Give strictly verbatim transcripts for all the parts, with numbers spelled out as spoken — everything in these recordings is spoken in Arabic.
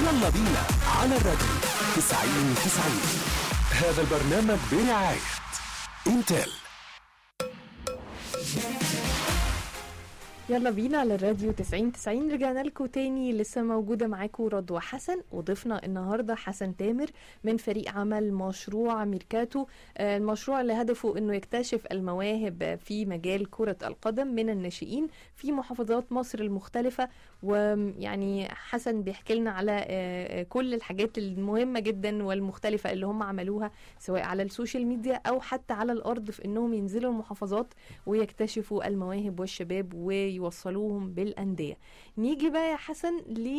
يلا بينا على الراديو تسعين تسعين. هذا البرنامج برعاية انتل. يلا بينا على الراديو تسعين تسعين. رجعنا لكم تاني، لسه موجودة معاكم رضوى حسن، وضيفنا النهاردة حسن تامر من فريق عمل مشروع ميركاتو، المشروع اللي هدفه انه يكتشف المواهب في مجال كرة القدم من الناشئين في محافظات مصر المختلفة. ويعني حسن بيحكي لنا على كل الحاجات المهمة جدا والمختلفة اللي هم عملوها سواء على السوشيال ميديا او حتى على الارض، في انهم ينزلوا المحافظات ويكتشفوا المواهب والشباب ويوصلوهم بالأندية. نيجي بقى يا حسن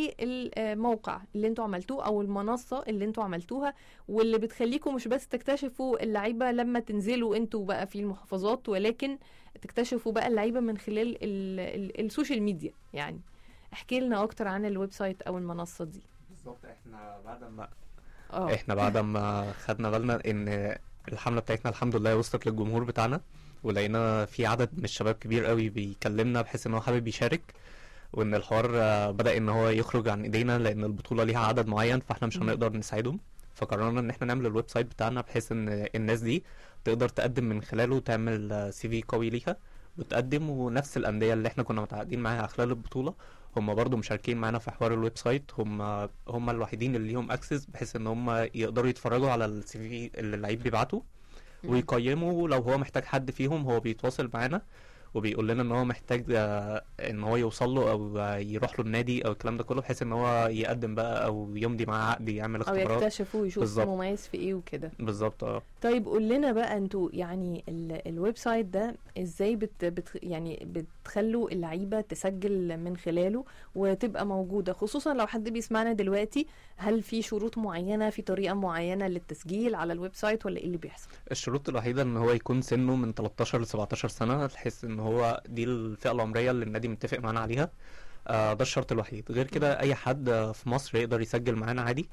للموقع اللي انتوا عملتوه او المنصة اللي انتوا عملتوها، واللي بتخليكم مش بس تكتشفوا اللعيبة لما تنزلوا انتوا بقى في المحافظات، ولكن تكتشفوا بقى اللعيبة من خلال ال ال السوشيال ميديا. يعني احكي لنا اكتر عن الويب سايت او المنصة دي. بالظبط، احنا بعد ما اه احنا بعد ما خدنا بالنا ان الحملة بتاعتنا الحمد لله وصلت للجمهور بتاعنا، ولقينا في عدد من الشباب كبير قوي بيكلمنا بحيث ان هو حابب يشارك، وان الحوار بدأ ان هو يخرج عن ايدينا لان البطولة ليها عدد معين فاحنا مش هنقدر نساعدهم. فقررنا ان احنا نعمل الويب سايت بتاعنا بحيث ان الناس دي تقدر تقدم من خلاله، تعمل سي في قوي ليها وتقدم، ونفس الأندية اللي احنا كنا متعاقدين معاها خلال البطولة هم برضو مشاركين معانا في حوار الويب سايت. هم هم الوحيدين اللي ليهم اكسس بحيث ان هم يقدروا يتفرجوا على السي في اللي اللعيب بيبعته ويقيموا. لو هو محتاج حد فيهم هو بيتواصل معانا وبيقول لنا ان هو محتاج آه ان هو يوصل له او آه يروح له النادي او الكلام ده كله، بحيث ان هو يقدم بقى او يمضي معاه عقد، يعمل او اختبارات يكتشفوا ويشوفوا مميز في ايه وكده. بالظبط. اه طيب قول لنا بقى انتوا يعني الويب سايت ده ازاي بت بت يعني بتخلوا اللعيبه تسجل من خلاله وتبقى موجوده، خصوصا لو حد بيسمعنا دلوقتي؟ هل في شروط معينه، في طريقه معينه للتسجيل على الويب سايت، ولا ايه اللي بيحصل؟ الشروط الوحيده ان هو يكون سنه من تلتاشر ل سبعتاشر سنه، بحيث ان هو دي الفئه العمريه اللي النادي متفق معانا عليها. آه ده الشرط الوحيد. غير كده اي حد في مصر يقدر يسجل معانا عادي.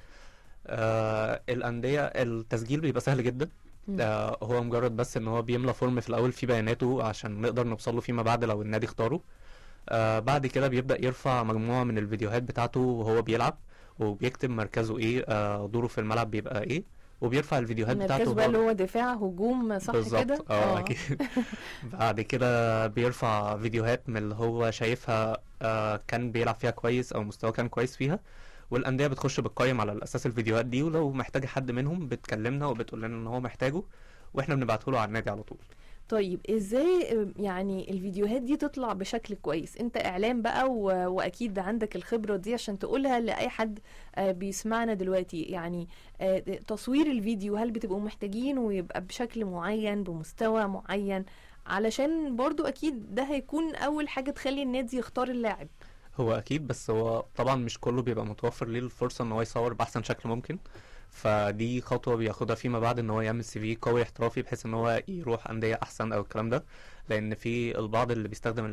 آه الأندية التسجيل بيبقى سهل جدا. آه هو مجرد بس ان هو بيملى فورم في الاول فيه بياناته عشان نقدر نوصله فيما بعد لو النادي اختاره. آه بعد كده بيبدأ يرفع مجموعة من الفيديوهات بتاعته وهو بيلعب، وبيكتب مركزه ايه، آه دوره في الملعب بيبقى ايه، وبيرفع الفيديوهات بتاعته. مركز بقى اللي هو دفاع هجوم، صح كده؟ اه اكيد. بعد كده بيرفع فيديوهات من اللي هو شايفها آه كان بيلعب فيها كويس او مستواه كان كويس فيها، والانديه بتخش بتقيم على الاساس الفيديوهات دي، ولو محتاجه حد منهم بتكلمنا وبتقول لنا ان هو محتاجه واحنا بنبعته له على النادي على طول. طيب ازاي يعني الفيديوهات دي تطلع بشكل كويس؟ انت اعلام بقى و... واكيد عندك الخبرة دي عشان تقولها لاي حد آه بيسمعنا دلوقتي. يعني آه تصوير الفيديو هل بتبقوا محتاجين ويبقى بشكل معين بمستوى معين؟ علشان برضو اكيد ده هيكون اول حاجة تخلي النادي يختار اللاعب. هو اكيد، بس هو طبعا مش كله بيبقى متوفر ليه الفرصة ان هو يصور باحسن شكل ممكن، فدي خطوة بياخدها فيما بعد ان هو يعمل سي في قوي احترافي بحيث ان هو يروح اندية احسن او الكلام ده، لان في البعض اللي بيستخدم